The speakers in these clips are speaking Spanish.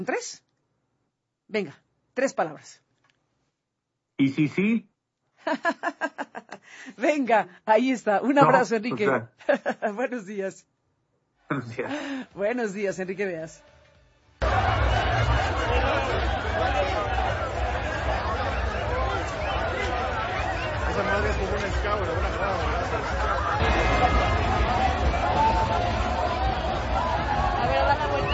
¿3? Venga, 3 palabras. ¿Y sí? Venga, ahí está. Un abrazo, Enrique. Buenos días. Buenos días. Buenos días, Enrique Veas. Esa madre es como una escabra, una grada. A ver, da la vuelta.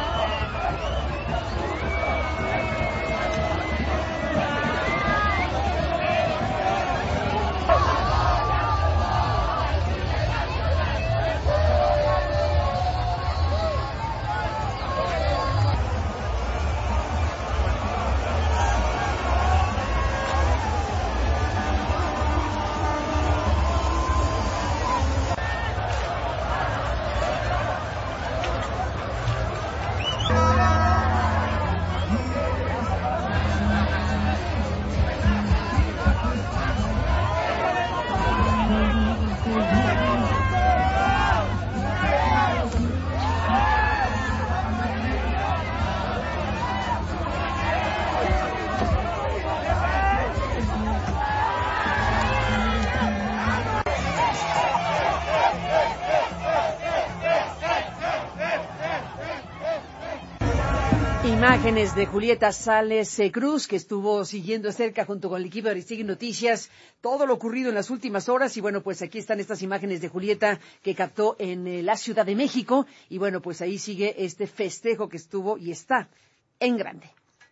Imágenes de Julieta Sales Cruz, que estuvo siguiendo cerca junto con el equipo de Aristegui Noticias todo lo ocurrido en las últimas horas. Y bueno, pues aquí están estas imágenes de Julieta que captó en la Ciudad de México. Y bueno, pues ahí sigue este festejo que estuvo y está en grande.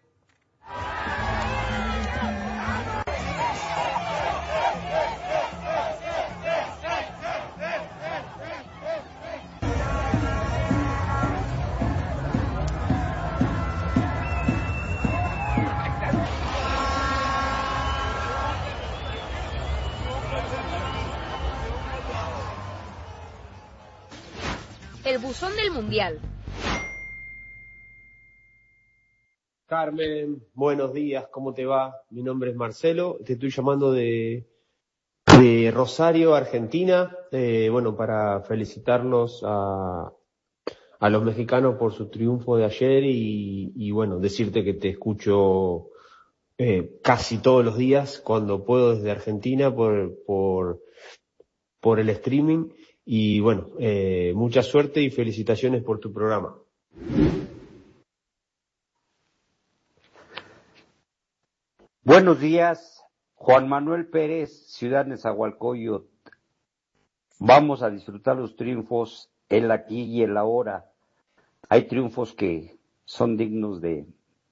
El buzón del Mundial. Carmen, buenos días, ¿cómo te va? Mi nombre es Marcelo, te estoy llamando de Rosario, Argentina, para felicitarlos a los mexicanos por su triunfo de ayer y decirte que te escucho casi todos los días cuando puedo desde Argentina por el streaming y mucha suerte y felicitaciones por tu programa. Buenos días, Juan Manuel Pérez, Ciudad Nezahualcóyotl. Vamos a disfrutar los triunfos, el aquí y el ahora. Hay triunfos que son dignos de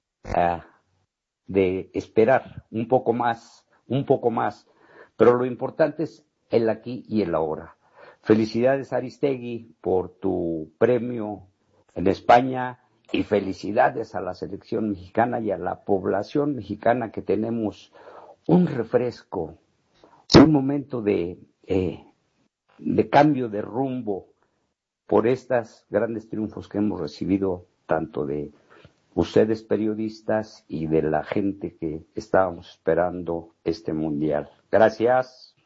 esperar un poco más, pero lo importante es el aquí y el ahora. Felicidades, Aristegui, por tu premio en España y felicidades a la selección mexicana y a la población mexicana que tenemos un refresco, un momento de cambio de rumbo por estos grandes triunfos que hemos recibido tanto de ustedes periodistas y de la gente que estábamos esperando este mundial. Gracias.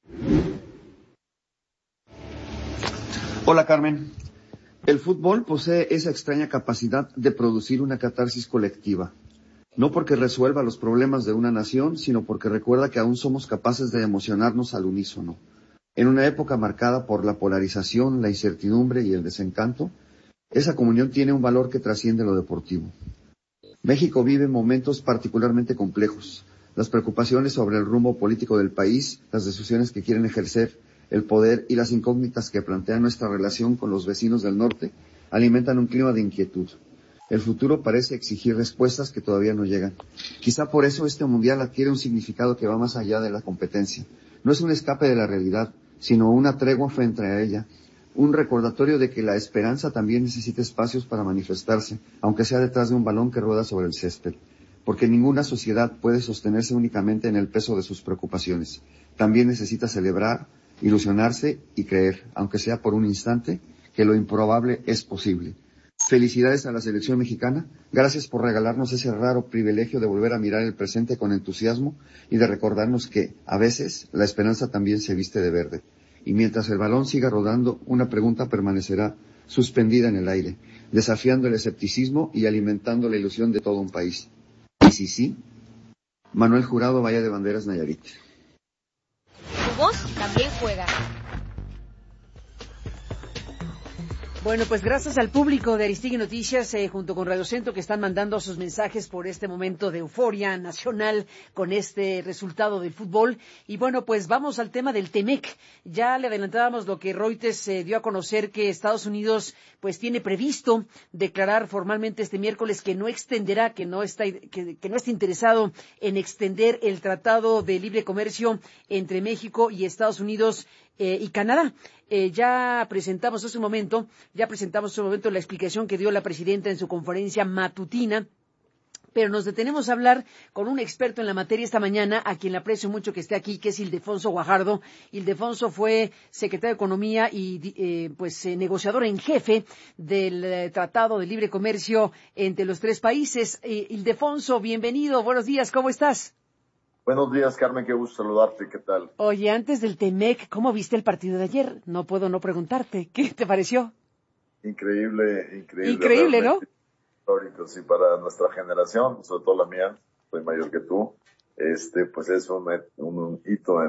Hola, Carmen. El fútbol posee esa extraña capacidad de producir una catarsis colectiva. No porque resuelva los problemas de una nación, sino porque recuerda que aún somos capaces de emocionarnos al unísono. En una época marcada por la polarización, la incertidumbre y el desencanto, esa comunión tiene un valor que trasciende lo deportivo. México vive momentos particularmente complejos. Las preocupaciones sobre el rumbo político del país, las decisiones que quieren ejercer, el poder y las incógnitas que plantea nuestra relación con los vecinos del norte alimentan un clima de inquietud. El futuro parece exigir respuestas que todavía no llegan. Quizá por eso este mundial adquiere un significado que va más allá de la competencia. No es un escape de la realidad, sino una tregua frente a ella, un recordatorio de que la esperanza también necesita espacios para manifestarse, aunque sea detrás de un balón que rueda sobre el césped. Porque ninguna sociedad puede sostenerse únicamente en el peso de sus preocupaciones. También necesita celebrar, ilusionarse y creer, aunque sea por un instante, que lo improbable es posible. Felicidades a la selección mexicana, gracias por regalarnos ese raro privilegio de volver a mirar el presente con entusiasmo y de recordarnos que, a veces, la esperanza también se viste de verde. Y mientras el balón siga rodando, una pregunta permanecerá suspendida en el aire. desafiando el escepticismo y alimentando la ilusión de todo un país. Y si sí, Manuel Jurado, Bahía de Banderas, Nayarit. Tu voz también juega. Bueno, pues gracias al público de Aristegui Noticias, junto con Radio Centro, que están mandando sus mensajes por este momento de euforia nacional con este resultado del fútbol. Y bueno, pues vamos al tema del TEMEC. Ya le adelantábamos lo que Reuters dio a conocer, que Estados Unidos pues tiene previsto declarar formalmente este miércoles que no extenderá, que no está interesado en extender el Tratado de Libre Comercio entre México y Estados Unidos y Canadá. Ya presentamos hace un momento la explicación que dio la presidenta en su conferencia matutina, pero nos detenemos a hablar con un experto en la materia esta mañana, a quien le aprecio mucho que esté aquí, que es Ildefonso Guajardo. Ildefonso fue secretario de Economía y negociador en jefe del Tratado de Libre Comercio entre los tres países. Ildefonso, bienvenido, buenos días, ¿cómo estás? Buenos días, Carmen, qué gusto saludarte, ¿qué tal? Oye, antes del TEMEC, ¿cómo viste el partido de ayer? No puedo no preguntarte, ¿qué te pareció? Increíble. Increíble, ¿no? Histórico, sí, para nuestra generación, sobre todo la mía, soy mayor que tú, pues es un hito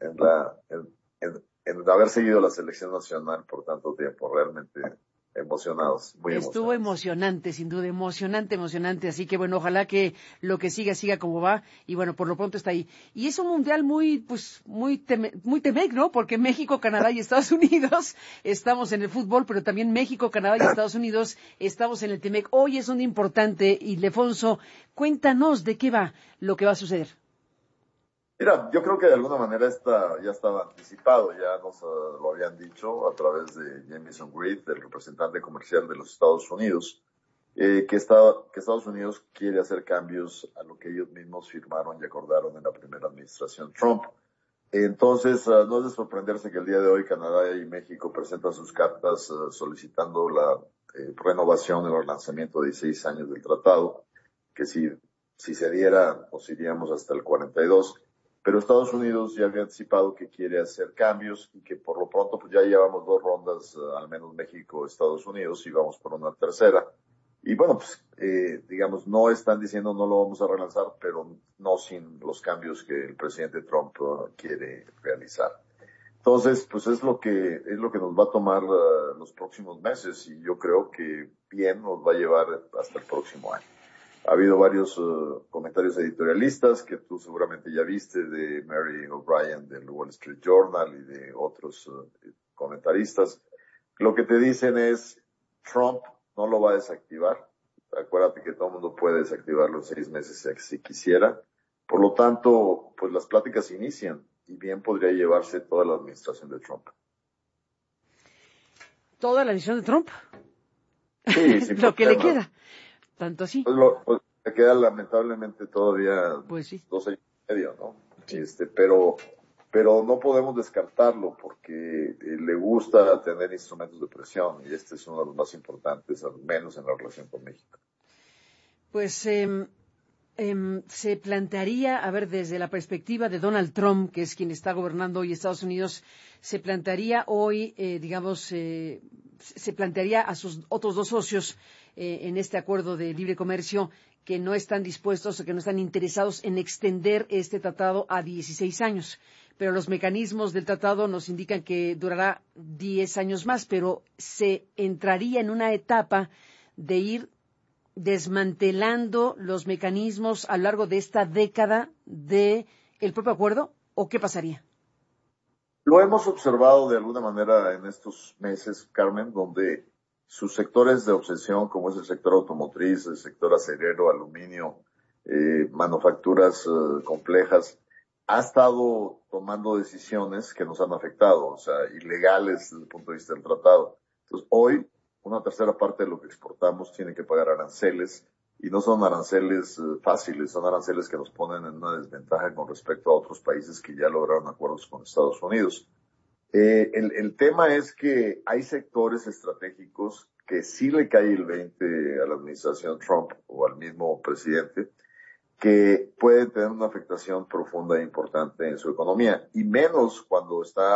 en haber seguido la selección nacional por tanto tiempo, realmente emocionados, muy emocionados. Estuvo emocionante, sin duda, emocionante, así que bueno, ojalá que lo que siga como va, y bueno, por lo pronto está ahí. Y es un mundial muy TEMEC, ¿no? Porque México, Canadá y Estados Unidos estamos en el fútbol, pero también México, Canadá y Estados Unidos estamos en el TEMEC. Hoy es un importante, Ildefonso, cuéntanos de qué va lo que va a suceder. Mira, yo creo que de alguna manera ya estaba anticipado, ya nos lo habían dicho a través de Jamieson Reed, el representante comercial de los Estados Unidos, que Estados Unidos quiere hacer cambios a lo que ellos mismos firmaron y acordaron en la primera administración Trump. Entonces, no es de sorprenderse que el día de hoy Canadá y México presentan sus cartas solicitando la renovación y el relanzamiento de 16 años del tratado, que si se diera, nos iríamos hasta el 42. Pero Estados Unidos ya había anticipado que quiere hacer cambios y que por lo pronto pues ya llevamos 2 rondas, al menos México, Estados Unidos, y vamos por una tercera. Y bueno, pues digamos, no están diciendo no lo vamos a relanzar, pero no sin los cambios que el presidente Trump quiere realizar. Entonces, pues es lo que nos va a tomar los próximos meses, y yo creo que bien nos va a llevar hasta el próximo año. Ha habido varios comentarios editorialistas que tú seguramente ya viste, de Mary O'Brien del Wall Street Journal y de otros comentaristas. Lo que te dicen es, Trump no lo va a desactivar. Acuérdate que todo el mundo puede desactivarlo en 6 meses si quisiera. Por lo tanto, pues las pláticas inician y bien podría llevarse toda la administración de Trump. ¿Toda la administración de Trump? Sí, sí. Lo que le queda. Tanto así. Pues le queda lamentablemente todavía pues sí. 2 años y medio, ¿no? Sí. Pero no podemos descartarlo porque le gusta tener instrumentos de presión, y este es uno de los más importantes, al menos en la relación con México. Pues se plantearía, a ver, desde la perspectiva de Donald Trump, que es quien está gobernando hoy Estados Unidos, se plantearía hoy, se plantearía a sus otros 2 socios en este acuerdo de libre comercio que no están dispuestos o que no están interesados en extender este tratado a 16 años. Pero los mecanismos del tratado nos indican que durará 10 años más, pero se entraría en una etapa de ir desmantelando los mecanismos a lo largo de esta década del propio acuerdo, ¿o qué pasaría? Lo hemos observado de alguna manera en estos meses, Carmen, donde sus sectores de obsesión, como es el sector automotriz, el sector acerero, aluminio, manufacturas complejas, ha estado tomando decisiones que nos han afectado, o sea, ilegales desde el punto de vista del tratado. Entonces, hoy, una tercera parte de lo que exportamos tiene que pagar aranceles, y no son aranceles fáciles, son aranceles que nos ponen en una desventaja con respecto a otros países que ya lograron acuerdos con Estados Unidos. El tema es que hay sectores estratégicos que sí le cae el 20 a la administración Trump o al mismo presidente, que pueden tener una afectación profunda e importante en su economía, y menos cuando está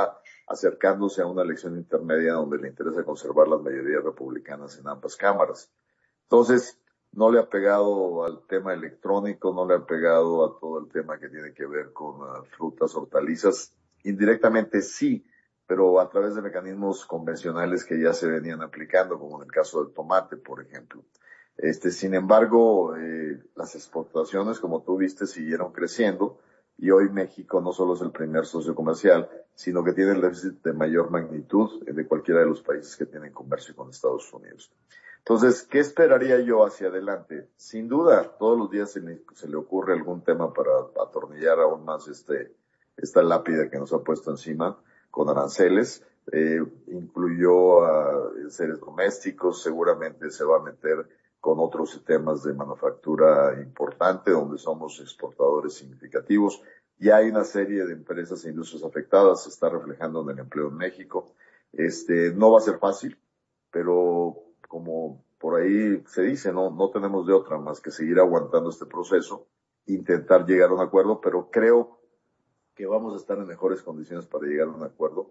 acercándose a una elección intermedia donde le interesa conservar las mayorías republicanas en ambas cámaras. Entonces, no le ha pegado al tema electrónico, no le ha pegado a todo el tema que tiene que ver con frutas, hortalizas. Indirectamente sí, pero a través de mecanismos convencionales que ya se venían aplicando, como en el caso del tomate, por ejemplo. Sin embargo, las exportaciones, como tú viste, siguieron creciendo y hoy México no solo es el primer socio comercial, sino que tiene el déficit de mayor magnitud de cualquiera de los países que tienen comercio con Estados Unidos. Entonces, ¿qué esperaría yo hacia adelante? Sin duda, todos los días se le ocurre algún tema para atornillar aún más esta lápida que nos ha puesto encima con aranceles. Incluyó a seres domésticos, seguramente se va a meter con otros temas de manufactura importante, donde somos exportadores significativos. Ya hay una serie de empresas e industrias afectadas, se está reflejando en el empleo en México. No va a ser fácil, pero como por ahí se dice, no tenemos de otra más que seguir aguantando este proceso, intentar llegar a un acuerdo, pero creo que vamos a estar en mejores condiciones para llegar a un acuerdo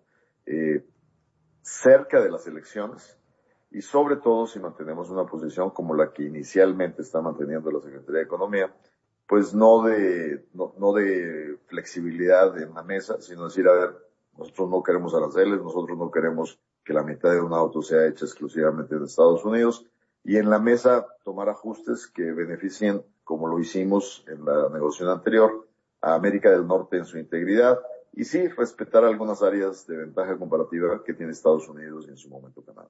cerca de las elecciones, y sobre todo si mantenemos una posición como la que inicialmente está manteniendo la Secretaría de Economía, pues no de flexibilidad en la mesa, sino decir, a ver, nosotros no queremos aranceles, nosotros no queremos que la mitad de un auto sea hecha exclusivamente en Estados Unidos, y en la mesa tomar ajustes que beneficien, como lo hicimos en la negociación anterior, a América del Norte en su integridad, y sí, respetar algunas áreas de ventaja comparativa que tiene Estados Unidos y en su momento Canadá.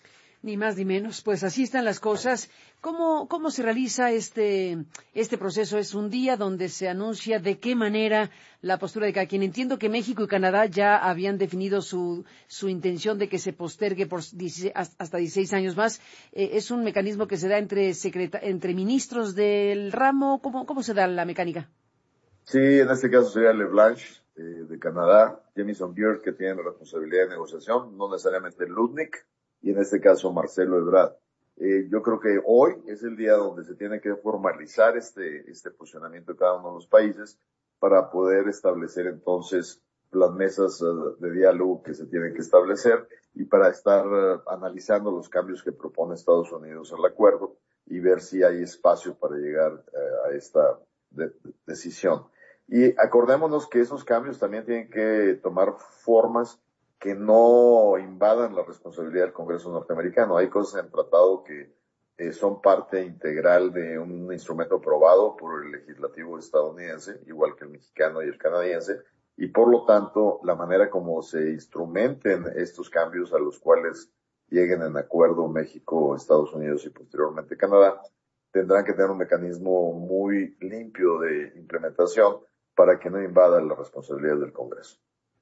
Ni más ni menos, pues así están las cosas. ¿Cómo se realiza este proceso? Es un día donde se anuncia de qué manera la postura de cada quien. Entiendo que México y Canadá ya habían definido su intención de que se postergue por hasta 16 años más. ¿Es un mecanismo que se da entre ministros del ramo? ¿Cómo se da la mecánica? Sí, en este caso sería LeBlanc de Canadá, Jamieson Geer, que tiene la responsabilidad de negociación, no necesariamente Ludwig, y en este caso Marcelo Ebrard. Yo creo que hoy es el día donde se tiene que formalizar este posicionamiento de cada uno de los países para poder establecer entonces las mesas de diálogo que se tienen que establecer y para estar analizando los cambios que propone Estados Unidos al acuerdo y ver si hay espacio para llegar a esta decisión. Y acordémonos que esos cambios también tienen que tomar formas que no invadan la responsabilidad del Congreso norteamericano. Hay cosas en el tratado que son parte integral de un instrumento aprobado por el legislativo estadounidense, igual que el mexicano y el canadiense, y por lo tanto, la manera como se instrumenten estos cambios a los cuales lleguen en acuerdo México, Estados Unidos y posteriormente Canadá, tendrán que tener un mecanismo muy limpio de implementación para que no invada la responsabilidad del Congreso.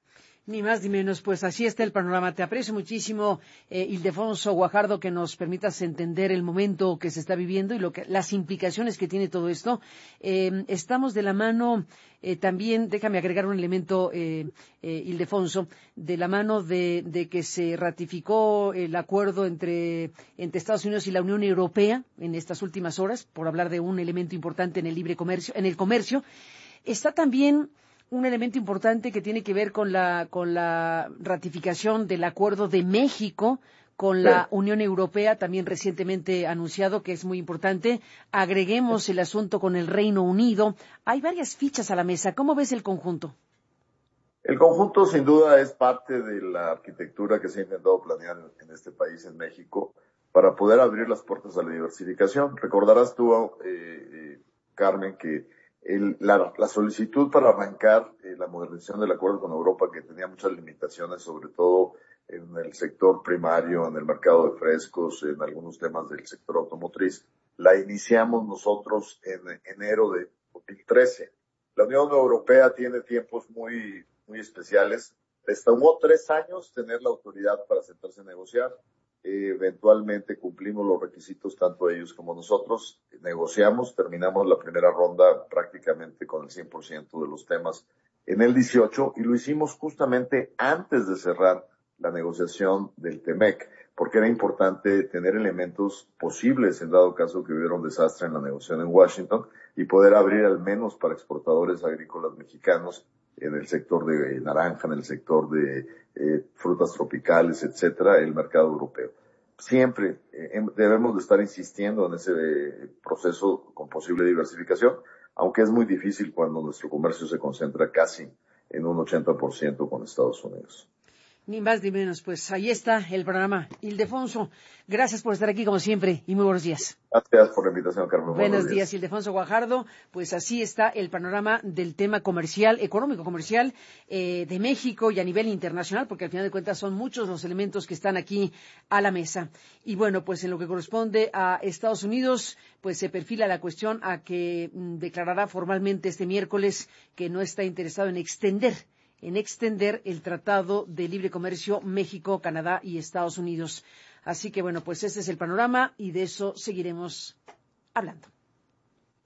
Ni más ni menos, pues así está el panorama. Te aprecio muchísimo, Ildefonso Guajardo, que nos permitas entender el momento que se está viviendo y las implicaciones que tiene todo esto. Estamos de la mano, también, déjame agregar un elemento, Ildefonso, de la mano de que se ratificó el acuerdo entre Estados Unidos y la Unión Europea en estas últimas horas, por hablar de un elemento importante en el libre comercio, en el comercio. Está también un elemento importante que tiene que ver con la ratificación del acuerdo de México con la Unión Europea, también recientemente anunciado, que es muy importante. Agreguemos el asunto con el Reino Unido. Hay varias fichas a la mesa. ¿Cómo ves el conjunto? El conjunto, sin duda, es parte de la arquitectura que se ha intentado planear en este país, en México, para poder abrir las puertas a la diversificación. Recordarás tú, Carmen, que la solicitud para arrancar la modernización del acuerdo con Europa, que tenía muchas limitaciones, sobre todo en el sector primario, en el mercado de frescos, en algunos temas del sector automotriz, la iniciamos nosotros en enero de 2013. La Unión Europea tiene tiempos muy especiales. Les tomó 3 años tener la autoridad para sentarse a negociar. Eventualmente cumplimos los requisitos, tanto ellos como nosotros, negociamos, terminamos la primera ronda prácticamente con el 100% de los temas en el 18 y lo hicimos justamente antes de cerrar la negociación del TEMEC, porque era importante tener elementos posibles en dado caso que hubiera un desastre en la negociación en Washington y poder abrir al menos para exportadores agrícolas mexicanos en el sector de naranja, en el sector de frutas tropicales, etcétera, el mercado europeo. Siempre debemos de estar insistiendo en ese proceso con posible diversificación, aunque es muy difícil cuando nuestro comercio se concentra casi en un 80% con Estados Unidos. Ni más ni menos, pues ahí está el programa. Ildefonso, gracias por estar aquí como siempre y muy buenos días. Gracias por la invitación, Carmen. Buenos días, Ildefonso Guajardo. Pues así está el panorama del tema comercial, económico comercial de México y a nivel internacional, porque al final de cuentas son muchos los elementos que están aquí a la mesa. Y bueno, pues en lo que corresponde a Estados Unidos, pues se perfila la cuestión a que declarará formalmente este miércoles que no está interesado en extender el Tratado de Libre Comercio México, Canadá y Estados Unidos. Así que, bueno, pues este es el panorama y de eso seguiremos hablando.